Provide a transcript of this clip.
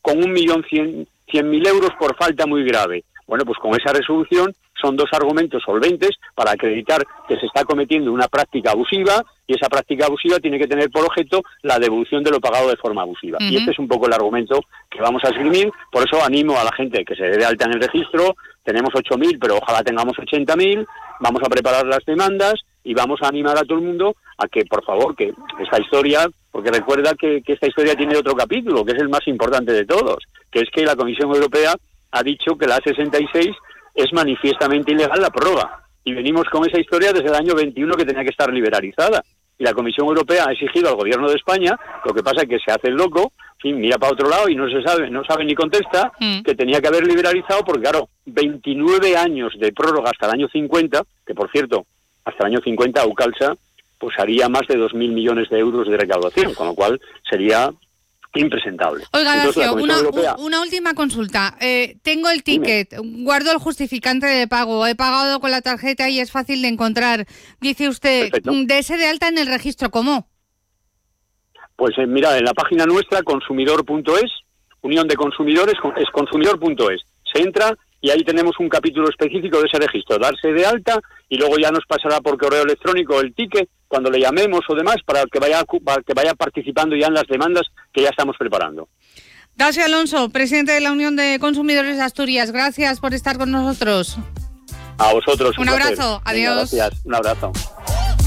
con 1.100.000 euros por falta muy grave. Bueno, pues con esa resolución son 2 argumentos solventes para acreditar que se está cometiendo una práctica abusiva, y esa práctica abusiva tiene que tener por objeto la devolución de lo pagado de forma abusiva. Y este es un poco el argumento que vamos a esgrimir. Por eso animo a la gente que se dé de alta en el registro. Tenemos 8.000, pero ojalá tengamos 80.000. Vamos a preparar las demandas y vamos a animar a todo el mundo a que, por favor, que esta historia, porque recuerda que esta historia tiene otro capítulo, que es el más importante de todos, que es que la Comisión Europea ha dicho que la A66 es manifiestamente ilegal la prórroga. Y venimos con esa historia desde el año 21 que tenía que estar liberalizada. Y la Comisión Europea ha exigido al Gobierno de España, lo que pasa es que se hace el loco, en fin, mira para otro lado y no sabe ni contesta, que tenía que haber liberalizado porque, claro, 29 años de prórroga hasta el año 50, que por cierto, hasta el año 50 Aucalsa pues haría más de 2.000 millones de euros de recaudación, con lo cual sería impresentable. Oiga, Dacio, Europea... una última consulta. Tengo el ticket, guardo el justificante de pago, he pagado con la tarjeta y es fácil de encontrar. Dice usted, dese de alta en el registro, ¿cómo? Pues mira, en la página nuestra, consumidor.es, Unión de Consumidores, es consumidor.es. Se entra y ahí tenemos un capítulo específico de ese registro, darse de alta, y luego ya nos pasará por correo electrónico el ticket cuando le llamemos o demás para que vaya participando ya en las demandas que ya estamos preparando. Dacio Alonso, presidente de la Unión de Consumidores de Asturias, gracias por estar con nosotros. A vosotros. Un abrazo, adiós. Venga, gracias, un abrazo.